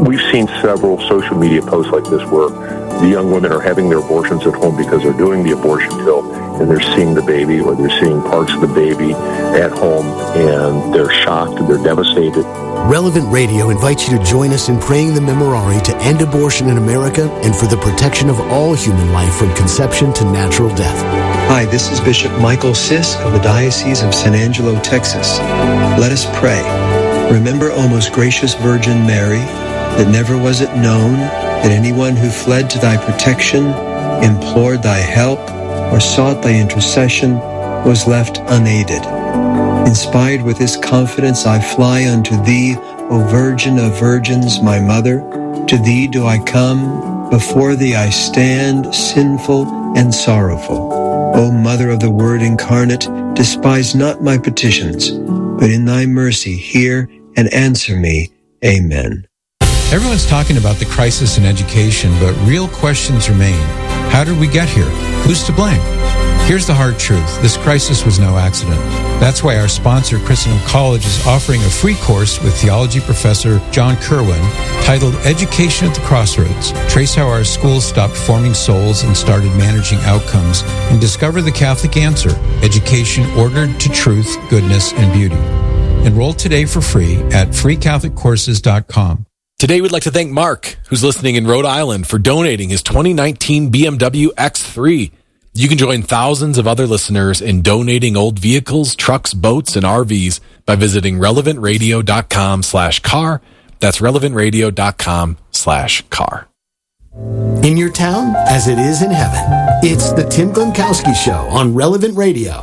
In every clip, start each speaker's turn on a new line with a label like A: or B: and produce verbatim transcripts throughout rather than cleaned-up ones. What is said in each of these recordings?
A: we've seen several social media posts like this where the young women are having their abortions at home because they're doing the abortion pill and they're seeing the baby or they're seeing parts of the baby at home and they're shocked and they're devastated.
B: Relevant Radio invites you to join us in praying the Memorare to end abortion in America and for the protection of all human life from conception to natural death.
C: Hi, this is Bishop Michael Sisk of the Diocese of San Angelo, Texas. Let us pray. Remember, O most gracious Virgin Mary, that never was it known that anyone who fled to thy protection, implored thy help, or sought thy intercession was left unaided. Inspired with this confidence, I fly unto thee, O Virgin of Virgins, my Mother. To thee do I come, before thee I stand, sinful and sorrowful. O Mother of the Word incarnate, despise not my petitions, but in thy mercy hear and answer me. Amen.
D: Everyone's talking about the crisis in education, but real questions remain. How did we get here? Who's to blame? Here's the hard truth. This crisis was no accident. That's why our sponsor, Christendom College, is offering a free course with theology professor John Kerwin titled Education at the Crossroads. Trace how our schools stopped forming souls and started managing outcomes, and discover the Catholic answer, education ordered to truth, goodness, and beauty. Enroll today for free at free catholic courses dot com.
E: Today, we'd like to thank Mark, who's listening in Rhode Island, for donating his twenty nineteen B M W X three. You can join thousands of other listeners in donating old vehicles, trucks, boats, and R Vs by visiting relevant radio dot com slash car. That's relevant radio dot com slash car.
B: In your town, as it is in heaven, it's the Tim Glemkowski Show on Relevant Radio.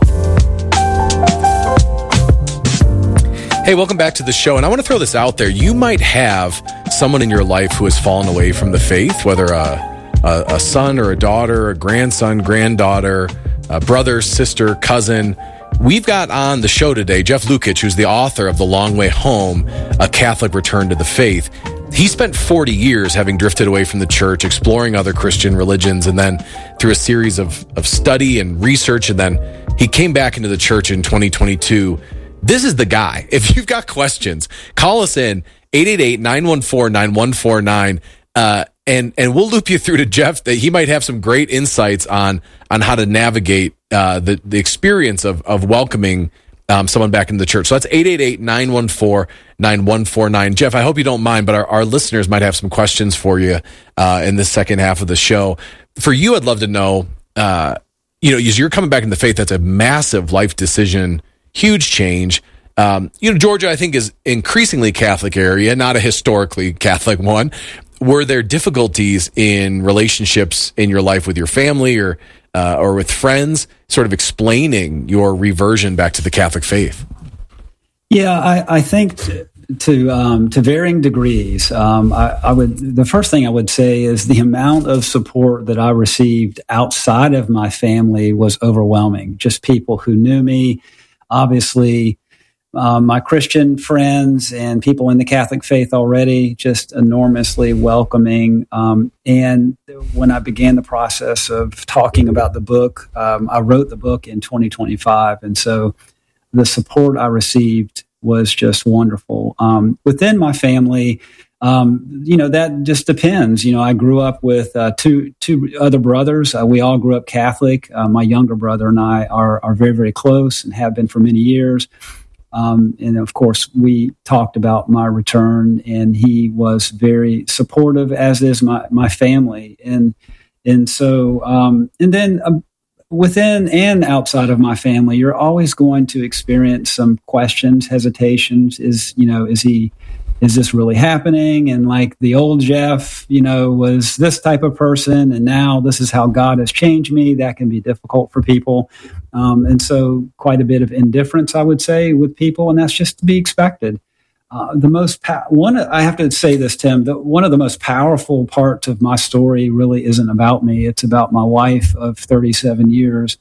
E: Hey, welcome back to the show. And I want to throw this out there. You might have someone in your life who has fallen away from the faith, whether a A, a son or a daughter, a grandson, granddaughter, a brother, sister, cousin. We've got on the show today Jeff Lukich, who's the author of The Long Way Home, A Catholic Return to the Faith. He spent forty years having drifted away from the church, exploring other Christian religions, and then through a series of, of study and research, and then he came back into the church in twenty twenty-two. This is the guy. If you've got questions, call us in eight eight eight, nine one four, nine one four nine. Uh, and, and we'll loop you through to Jeff that he might have some great insights on, on how to navigate, uh, the, the experience of, of welcoming, um, someone back into the church. So that's eight eight eight, nine one four, nine one four nine. Jeff, I hope you don't mind, but our, our listeners might have some questions for you, uh, in the second half of the show. For you, I'd love to know, uh, you know, you're coming back into the faith. That's a massive life decision, huge change. Um, you know, Georgia, I think, is increasingly Catholic area, not a historically Catholic one. Were there difficulties in relationships in your life with your family or uh, or with friends, sort of explaining your reversion back to the Catholic faith?
F: Yeah, I, I think to to, um, to varying degrees. Um, I, I would the first thing I would say is the amount of support that I received outside of my family was overwhelming. Just people who knew me, obviously. Um, my Christian friends and people in the Catholic faith already, just enormously welcoming. Um, and when I began the process of talking about the book, um, I wrote the book in twenty twenty-five. And so the support I received was just wonderful. Um, within my family, um, you know, that just depends. You know, I grew up with uh, two two other brothers. Uh, we all grew up Catholic. Uh, my younger brother and I are, are very, very close and have been for many years. Um, and of course, we talked about my return, and he was very supportive, as is my, my family. And, and so, um, and then uh, within and outside of my family, you're always going to experience some questions, hesitations. Is, you know, is he, is this really happening? And like the old Jeff, you know, was this type of person, and now this is how God has changed me. That can be difficult for people. Um, and so quite a bit of indifference, I would say, with people, and that's just to be expected. Uh, the most pa- one, I have to say this, Tim, that one of the most powerful parts of my story really isn't about me. It's about my wife of thirty-seven years,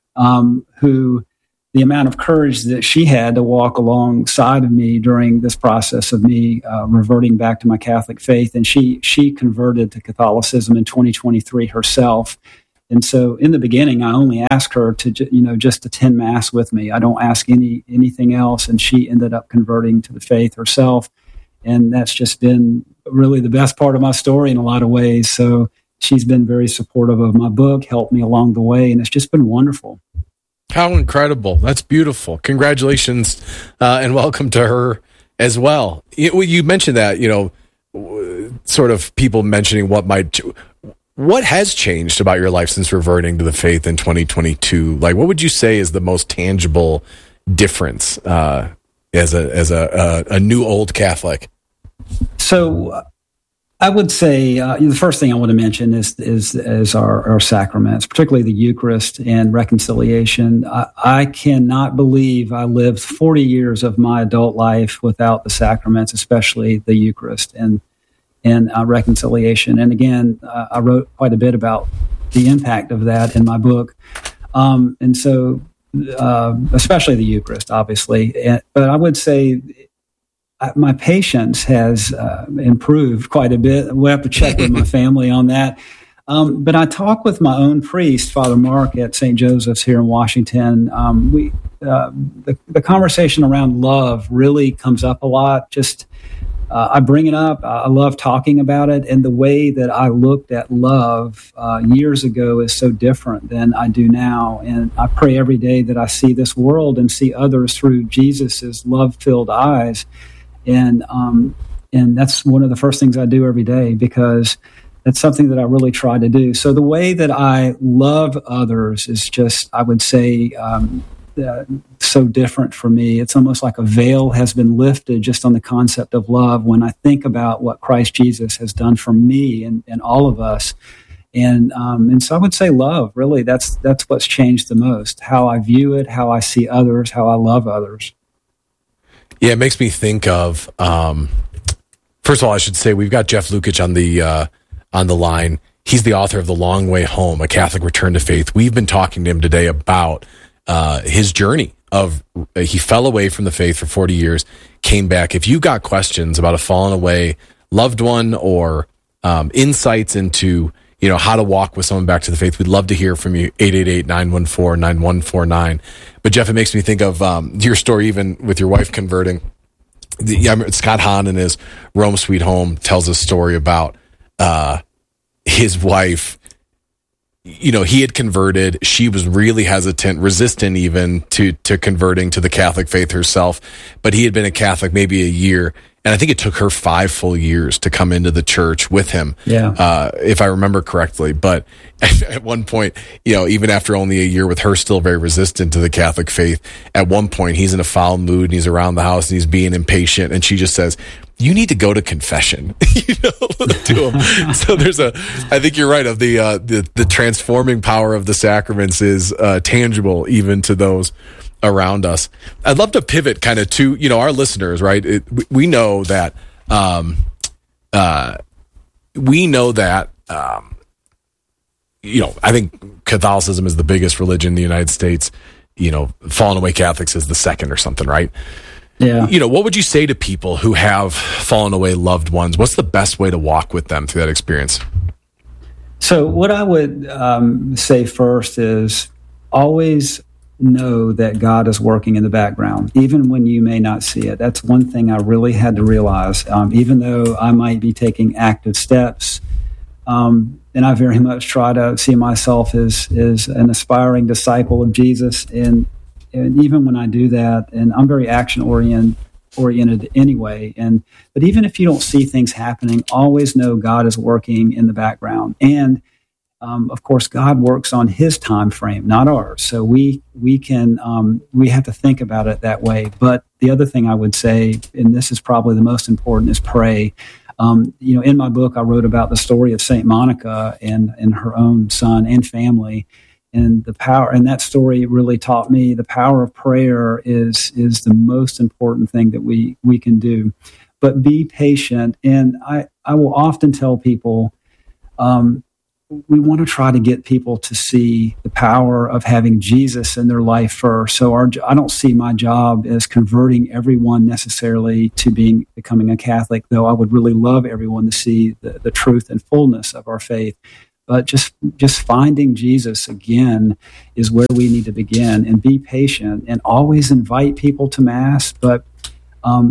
F: um, who the amount of courage that she had to walk alongside of me during this process of me uh, reverting back to my Catholic faith. And she she converted to Catholicism in twenty twenty-three herself. And so in the beginning, I only asked her to, you know, just attend Mass with me. I don't ask any anything else. And she ended up converting to the faith herself. And that's just been really the best part of my story in a lot of ways. So she's been very supportive of my book, helped me along the way, and it's just been wonderful.
E: How incredible. That's beautiful. Congratulations, uh, and welcome to her as well. You, you mentioned that, you know, sort of people mentioning what might, what has changed about your life since reverting to the faith in twenty twenty-two? Like, what would you say is the most tangible difference uh, as a as a, a, a new old Catholic?
F: So I would say uh, the first thing I want to mention is is, is our, our sacraments, particularly the Eucharist and reconciliation. I, I cannot believe I lived forty years of my adult life without the sacraments, especially the Eucharist and and uh, reconciliation. And again, uh, I wrote quite a bit about the impact of that in my book. Um, and so, uh, especially the Eucharist, obviously. And, but I would say my patience has uh, improved quite a bit. We'll have to check with my family on that. Um, but I talk with my own priest, Father Mark, at Saint Joseph's here in Washington. Um, we uh, the, the conversation around love really comes up a lot. Just uh, I bring it up. I love talking about it. And the way that I looked at love uh, years ago is so different than I do now. And I pray every day that I see this world and see others through Jesus's love-filled eyes. And um, and that's one of the first things I do every day, because that's something that I really try to do. So the way that I love others is just, I would say, um, uh, so different for me. It's almost like a veil has been lifted just on the concept of love when I think about what Christ Jesus has done for me and, and all of us. And um, and so I would say love, really, that's that's what's changed the most, how I view it, how I see others, how I love others.
E: Yeah, it makes me think of, um, first of all, I should say we've got Jeff Lukic on the uh, on the line. He's the author of The Long Way Home, A Catholic Return to Faith. We've been talking to him today about uh, his journey of, uh, he fell away from the faith for forty years, came back. If you've got questions about a fallen away loved one or um, insights into, you know, how to walk with someone back to the faith, we'd love to hear from you. eight eight eight, nine one four, nine one four nine. But Jeff, it makes me think of um, your story, even with your wife converting. The, yeah, Scott Hahn in his Rome Sweet Home tells a story about uh, his wife. You know, he had converted. She was really hesitant, resistant even to to converting to the Catholic faith herself. But he had been a Catholic maybe a year. And I think it took her five full years to come into the church with him,
F: yeah.
E: uh, if I remember correctly. But at one point, you know, even after only a year with her still very resistant to the Catholic faith, at one point he's in a foul mood and he's around the house and he's being impatient. And she just says, you need to go to confession, you know, to him. So there's a, I think you're right, of the, uh, the, the transforming power of the sacraments is uh, tangible even to those around us. I'd love to pivot kind of to, you know, our listeners, right? It, we know that, um, uh, we know that, um, you know, I think Catholicism is the biggest religion in the United States. You know, fallen away Catholics is the second or something, right?
F: Yeah.
E: You know, what would you say to people who have fallen away loved ones? What's the best way to walk with them through that experience?
F: So what I would um, say first is always know that God is working in the background, even when you may not see it. That's one thing I really had to realize. Um, even though I might be taking active steps, um, and I very much try to see myself as, as an aspiring disciple of Jesus, and, and even when I do that, and I'm very action-oriented oriented anyway, and but even if you don't see things happening, always know God is working in the background. And Um, of course, God works on His time frame, not ours. So we we can um, we have to think about it that way. But the other thing I would say, and this is probably the most important, is pray. Um, you know, in my book, I wrote about the story of Saint Monica and and her own son and family, and the power. And that story really taught me the power of prayer is is the most important thing that we we can do. But be patient, and I I will often tell people. Um, We want to try to get people to see the power of having Jesus in their life first. So our, I don't see my job as converting everyone necessarily to being becoming a Catholic, though I would really love everyone to see the, the truth and fullness of our faith. But just just finding Jesus again is where we need to begin, and be patient and always invite people to Mass. But um,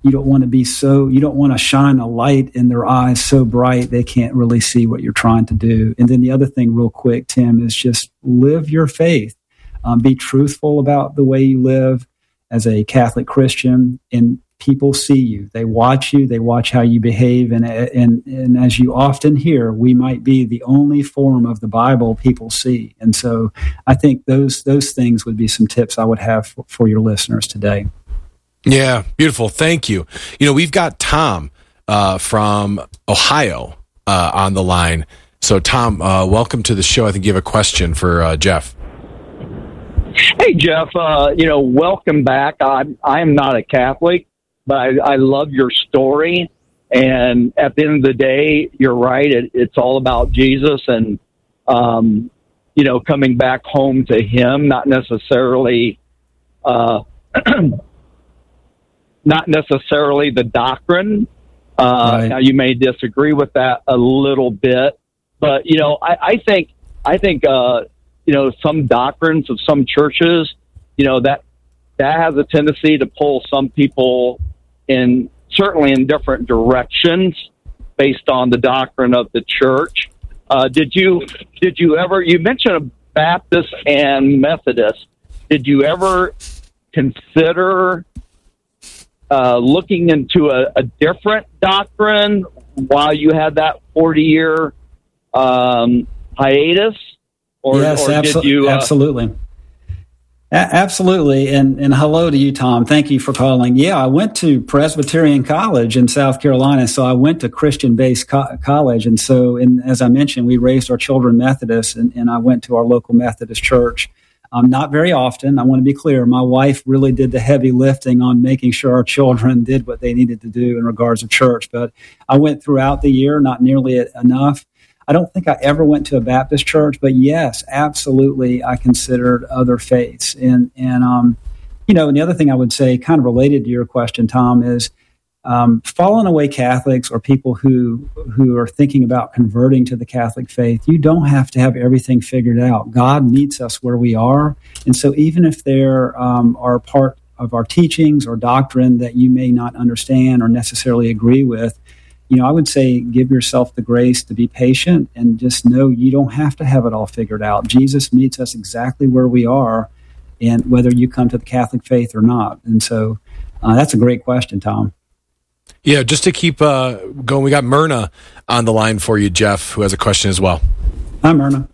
F: you don't want to be so, you don't want to shine a light in their eyes so bright they can't really see what you're trying to do. And then the other thing real quick, Tim, is just live your faith. Um, be truthful about the way you live as a Catholic Christian, and people see you. They watch you. They watch how you behave. And, and, and as you often hear, we might be the only form of the Bible people see. And so I think those those things would be some tips I would have for, for your listeners today.
E: Yeah, beautiful. Thank you. You know, we've got Tom uh, from Ohio uh, on the line. So, Tom, uh, welcome to the show. I think you have a question for uh, Jeff.
G: Hey, Jeff, uh, you know, welcome back. I I am not a Catholic, but I, I love your story. And at the end of the day, you're right. It, it's all about Jesus and, um, you know, coming back home to him, not necessarily, uh, not necessarily the doctrine. Uh,
F: right.
G: Now, you may disagree with that a little bit, but, you know, I, I think, I think, uh, you know, some doctrines of some churches, you know, that that has a tendency to pull some people in, certainly in different directions based on the doctrine of the church. Uh, did you did you ever, you mentioned Baptist and Methodist. Did you ever consider uh, looking into a, a different doctrine while you had that forty-year um, hiatus? Or,
F: yes,
G: or
F: abso-
G: did you, uh,
F: absolutely. A- absolutely. And, and hello to you, Tom. Thank you for calling. Yeah, I went to Presbyterian College in South Carolina, so I went to Christian-based co- college. And so, and as I mentioned, we raised our children Methodist, and, and I went to our local Methodist church. Um, not very often. I want to be clear. My wife really did the heavy lifting on making sure our children did what they needed to do in regards to church. But I went throughout the year, not nearly enough. I don't think I ever went to a Baptist church, but yes, absolutely, I considered other faiths. And, and um, you know, and the other thing I would say, kind of related to your question, Tom, is um, fallen away Catholics or people who who are thinking about converting to the Catholic faith, you don't have to have everything figured out. God meets us where we are. And so even if there um, are part of our teachings or doctrine that you may not understand or necessarily agree with, you know, I would say give yourself the grace to be patient and just know you don't have to have it all figured out. Jesus meets us exactly where we are, and whether you come to the Catholic faith or not. And so uh, that's a great question, Tom.
E: Yeah, just to keep uh, going, we got Myrna on the line for you, Jeff, who has a question as well.
F: Hi, Myrna.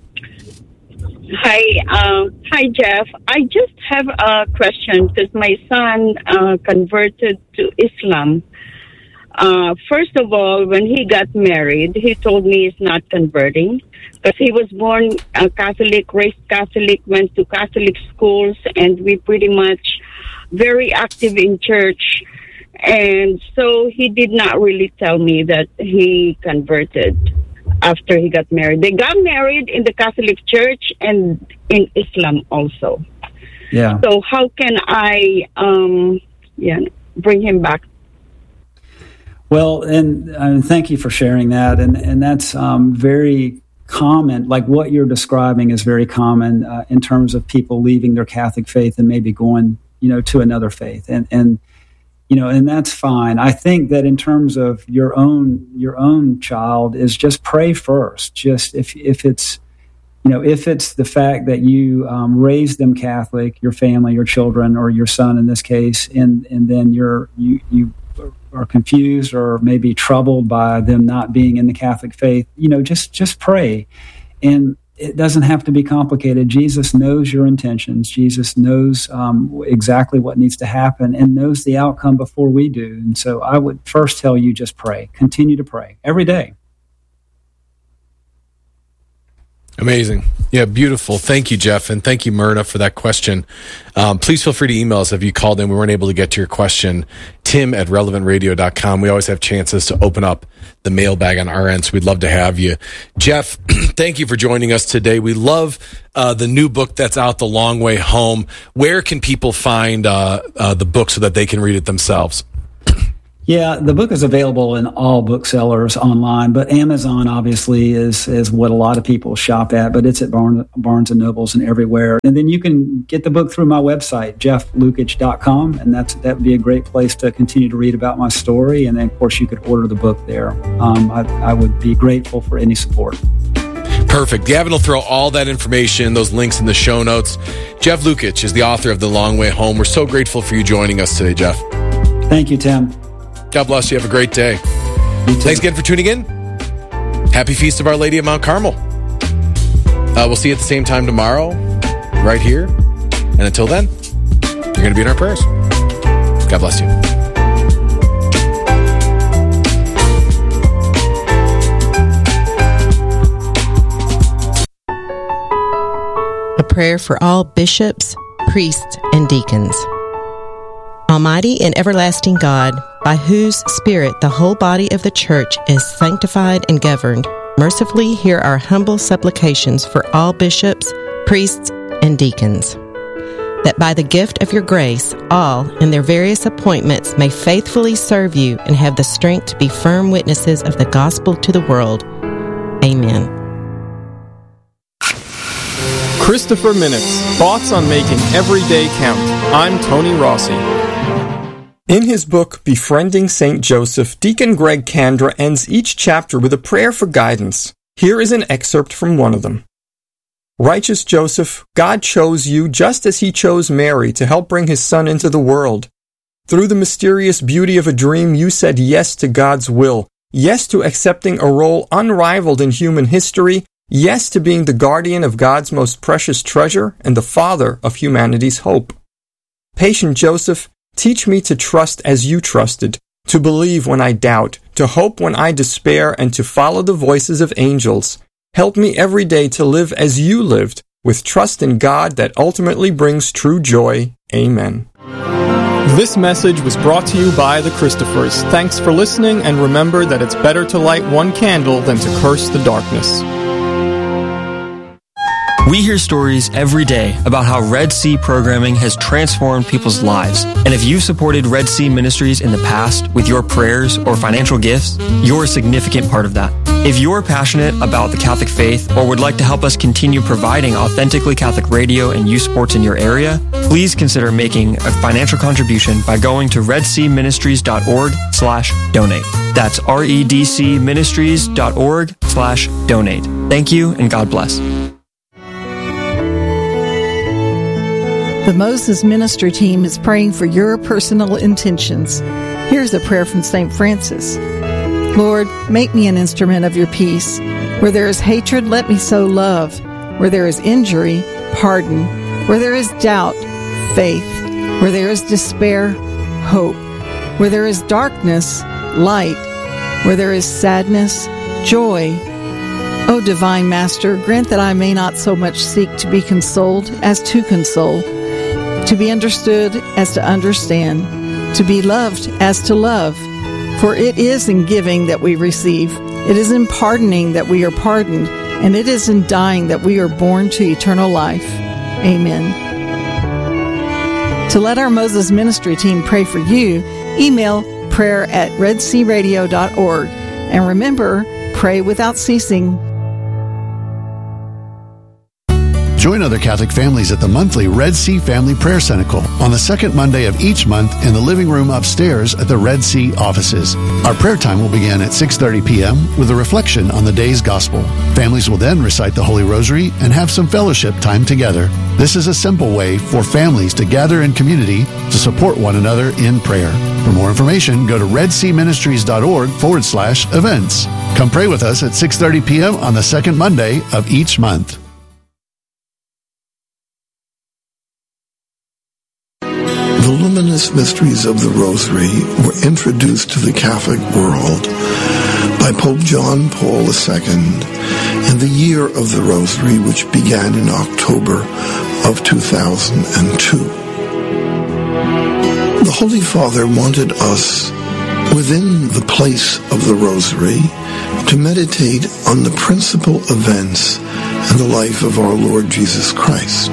H: Hi, uh, hi, Jeff. I just have a question because my son uh, converted to Islam. Uh, first of all, when he got married, he told me he's not converting because he was born a Catholic, raised Catholic, went to Catholic schools, and we pretty much very active in church. And so he did not really tell me that he converted after he got married. They got married in the Catholic Church and in Islam also.
F: Yeah.
H: So how can I, um, yeah, bring him back?
F: Well, and uh, thank you for sharing that. And and that's um, very common. Like what you're describing is very common uh, in terms of people leaving their Catholic faith and maybe going, you know, to another faith. And and you know, and that's fine. I think that in terms of your own your own child is just pray first. Just if if it's you know if it's the fact that you um, raised them Catholic, your family, your children, or your son in this case, and and then you're you you. are confused or maybe troubled by them not being in the Catholic faith, you know, just just pray. And it doesn't have to be complicated. Jesus knows your intentions. Jesus knows um, exactly what needs to happen and knows the outcome before we do. And so I would first tell you just pray. Continue to pray every day.
E: Amazing. Yeah, beautiful. Thank you, Jeff, and thank you, Myrna, for that question. Um, please feel free to email us if you called in. We weren't able to get to your question. Tim at relevant radio dot com. We always have chances to open up the mailbag on our end, so we'd love to have you. Jeff, thank you for joining us today. We love uh, the new book that's out, The Long Way Home. Where can people find uh, uh, the book so that they can read it themselves?
F: Yeah, the book is available in all booksellers online, but Amazon obviously is is what a lot of people shop at, but it's at Barnes, Barnes and Nobles and everywhere. And then you can get the book through my website, jeff lukich dot com, and that's that would be a great place to continue to read about my story. And then, of course, you could order the book there. Um, I, I would be grateful for any support.
E: Perfect. Gavin will throw all that information, those links in the show notes. Jeff Lukich is the author of The Long Way Home. We're so grateful for you joining us today, Jeff.
F: Thank you, Tim.
E: God bless you. Have a great day. Thanks again for tuning in. Happy Feast of Our Lady of Mount Carmel. Uh, we'll see you at the same time tomorrow, right here. And until then, you're going to be in our prayers. God bless you.
I: A prayer for all bishops, priests, and deacons. Almighty and everlasting God, by whose Spirit the whole body of the Church is sanctified and governed, mercifully hear our humble supplications for all bishops, priests, and deacons, that by the gift of your grace, all in their various appointments may faithfully serve you and have the strength to be firm witnesses of the gospel to the world. Amen.
J: Christopher Minutes, thoughts on making every day count. I'm Tony Rossi. In his book, Befriending Saint Joseph, Deacon Greg Kandra ends each chapter with a prayer for guidance. Here is an excerpt from one of them. Righteous Joseph, God chose you just as he chose Mary to help bring his son into the world. Through the mysterious beauty of a dream, you said yes to God's will, yes to accepting a role unrivaled in human history, yes to being the guardian of God's most precious treasure and the father of humanity's hope. Patient Joseph, teach me to trust as you trusted, to believe when I doubt, to hope when I despair, and to follow the voices of angels. Help me every day to live as you lived, with trust in God that ultimately brings true joy. Amen. This message was brought to you by the Christophers. Thanks for listening, and remember that it's better to light one candle than to curse the darkness.
K: We hear stories every day about how Red Sea programming has transformed people's lives. And if you've supported Red Sea Ministries in the past with your prayers or financial gifts, you're a significant part of that. If you're passionate about the Catholic faith or would like to help us continue providing authentically Catholic radio and youth sports in your area, please consider making a financial contribution by going to redseaministries.org slash donate. That's redcministries.org slash donate. Thank you and God bless.
L: The Moses Ministry Team is praying for your personal intentions. Here's a prayer from Saint Francis. Lord, make me an instrument of your peace. Where there is hatred, let me sow love. Where there is injury, pardon. Where there is doubt, faith. Where there is despair, hope. Where there is darkness, light. Where there is sadness, joy. O Divine Master, grant that I may not so much seek to be consoled as to console, to be understood as to understand, to be loved as to love. For it is in giving that we receive, it is in pardoning that we are pardoned, and it is in dying that we are born to eternal life. Amen. To let our Moses Ministry Team pray for you, email prayer at redsearadio dot org. And remember, pray without ceasing.
B: Join other Catholic families at the monthly Red Sea Family Prayer Cenacle on the second Monday of each month in the living room upstairs at the Red Sea offices. Our prayer time will begin at six thirty p.m. with a reflection on the day's gospel. Families will then recite the Holy Rosary and have some fellowship time together. This is a simple way for families to gather in community to support one another in prayer. For more information, go to redseaministries.org forward slash events. Come pray with us at six thirty p.m. on the second Monday of each month.
M: The luminous mysteries of the Rosary were introduced to the Catholic world by Pope John Paul the Second in the Year of the Rosary, which began in October of two thousand two. The Holy Father wanted us, within the place of the Rosary, to meditate on the principal events in the life of our Lord Jesus Christ.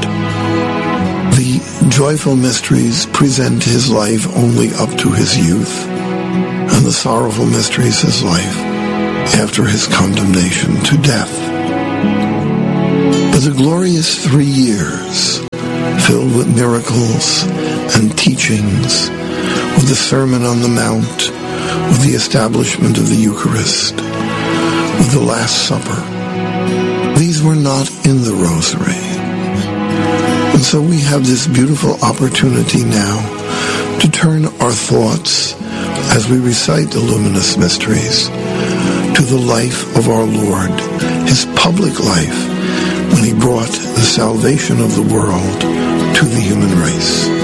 M: The joyful mysteries present his life only up to his youth. and the sorrowful mysteries of his life after his condemnation to death. But the glorious three years, filled with miracles and teachings, with the Sermon on the Mount, with the establishment of the Eucharist, with the Last Supper, these were not in the Rosary. And so we have this beautiful opportunity now to turn our thoughts, as we recite the luminous mysteries, to the life of our Lord, his public life, when he brought the salvation of the world to the human race.